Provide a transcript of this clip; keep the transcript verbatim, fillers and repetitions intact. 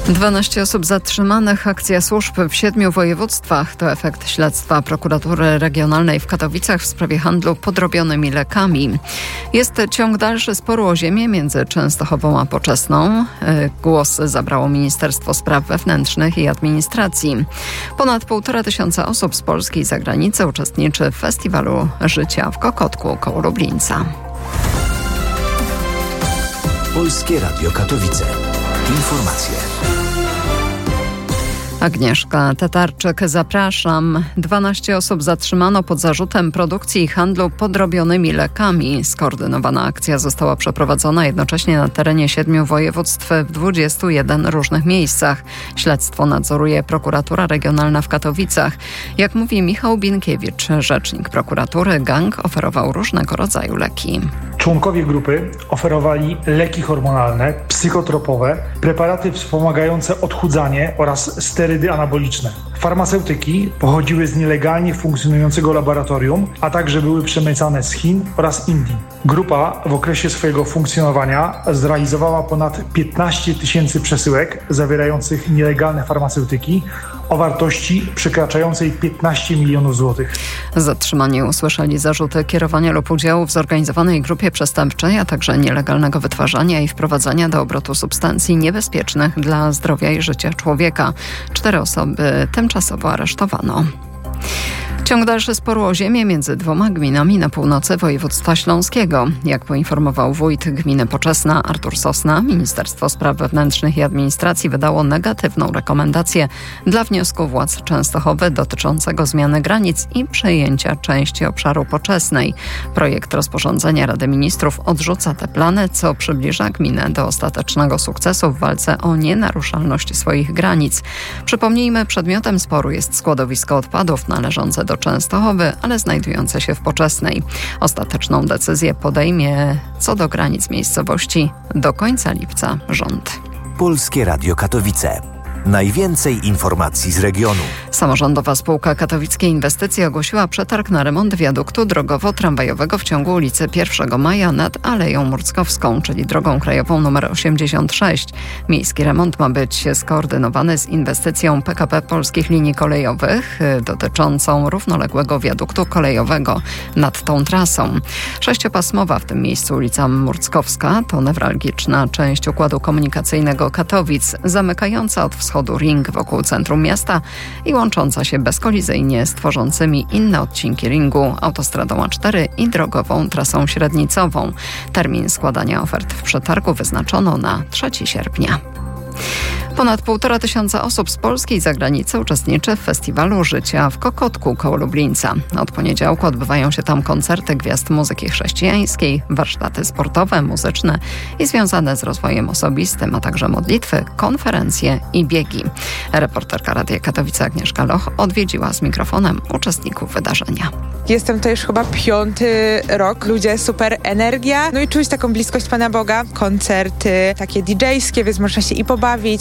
dwanaście osób zatrzymanych, akcja służb w siedmiu województwach. To efekt śledztwa Prokuratury Regionalnej w Katowicach w sprawie handlu podrobionymi lekami. Jest ciąg dalszy sporu o ziemię między Częstochową a Poczesną. Głos zabrało Ministerstwo Spraw Wewnętrznych i Administracji. Ponad półtora tysiąca osób z Polski i zagranicy uczestniczy w Festiwalu Życia w Kokotku koło Lublińca. Polskie Radio Katowice. Informacje. Agnieszka Tatarczyk, zapraszam. dwanaście osób zatrzymano pod zarzutem produkcji i handlu podrobionymi lekami. Skoordynowana akcja została przeprowadzona jednocześnie na terenie siedmiu województw w dwudziestu jeden różnych miejscach. Śledztwo nadzoruje Prokuratura Regionalna w Katowicach. Jak mówi Michał Binkiewicz, rzecznik prokuratury, gang oferował różnego rodzaju leki. Członkowie grupy oferowali leki hormonalne, psychotropowe, preparaty wspomagające odchudzanie oraz sterydy anaboliczne. Farmaceutyki pochodziły z nielegalnie funkcjonującego laboratorium, a także były przemycane z Chin oraz Indii. Grupa w okresie swojego funkcjonowania zrealizowała ponad piętnaście tysięcy przesyłek zawierających nielegalne farmaceutyki o wartości przekraczającej piętnaście milionów złotych. Zatrzymani usłyszeli zarzuty kierowania lub udziału w zorganizowanej grupie przestępczej, a także nielegalnego wytwarzania i wprowadzania do obrotu substancji niebezpiecznych dla zdrowia i życia człowieka. Cztery osoby tymczasowo aresztowano. Ciąg dalszy sporu o ziemię między dwoma gminami na północy województwa śląskiego. Jak poinformował wójt gminy Poczesna Artur Sosna, Ministerstwo Spraw Wewnętrznych i Administracji wydało negatywną rekomendację dla wniosku władz Częstochowy dotyczącego zmiany granic i przejęcia części obszaru Poczesnej. Projekt rozporządzenia Rady Ministrów odrzuca te plany, co przybliża gminę do ostatecznego sukcesu w walce o nienaruszalność swoich granic. Przypomnijmy, przedmiotem sporu jest składowisko odpadów należące do Częstochowy, ale znajdujące się w Poczesnej. Ostateczną decyzję podejmie co do granic miejscowości do końca lipca rząd. Polskie Radio Katowice. Najwięcej informacji z regionu. Samorządowa spółka Katowickie Inwestycje ogłosiła przetarg na remont wiaduktu drogowo-tramwajowego w ciągu ulicy pierwszego maja nad Aleją Murckowską, czyli drogą krajową nr osiemdziesiąt sześć. Miejski remont ma być skoordynowany z inwestycją P K P Polskich Linii Kolejowych dotyczącą równoległego wiaduktu kolejowego nad tą trasą. Sześciopasmowa w tym miejscu ulica Murckowska to newralgiczna część układu komunikacyjnego Katowic, zamykająca od wschodu ring wokół centrum miasta i łącząca się bezkolizyjnie z tworzącymi inne odcinki ringu autostradą A cztery i drogową trasą średnicową. Termin składania ofert w przetargu wyznaczono na trzeciego sierpnia. Ponad półtora tysiąca osób z Polski i zagranicy uczestniczy w Festiwalu Życia w Kokotku koło Lublińca. Od poniedziałku odbywają się tam koncerty gwiazd muzyki chrześcijańskiej, warsztaty sportowe, muzyczne i związane z rozwojem osobistym, a także modlitwy, konferencje i biegi. Reporterka Radia Katowice Agnieszka Loch odwiedziła z mikrofonem uczestników wydarzenia. Jestem to już chyba piąty rok. Ludzie, super energia. No i czuć taką bliskość Pana Boga. Koncerty takie didżejskie, więc można się i pobawić,